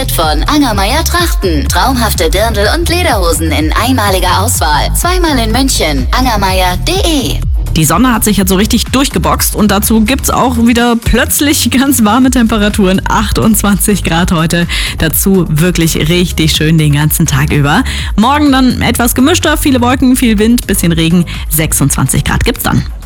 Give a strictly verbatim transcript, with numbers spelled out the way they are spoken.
Präsentiert von Angermeier Trachten. Traumhafte Dirndl und Lederhosen in einmaliger Auswahl. Zweimal in München. angermeier punkt de. Die Sonne hat sich jetzt so richtig durchgeboxt und dazu gibt's auch wieder plötzlich ganz warme Temperaturen, achtundzwanzig Grad heute. Dazu wirklich richtig schön den ganzen Tag über. Morgen dann etwas gemischter, viele Wolken, viel Wind, bisschen Regen, sechsundzwanzig Grad gibt's dann.